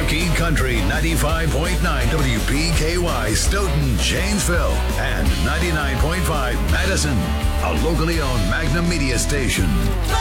King Country 95.9 WPKY, Stoughton, Janesville, and 99.5 Madison, a locally owned Magnum Media station.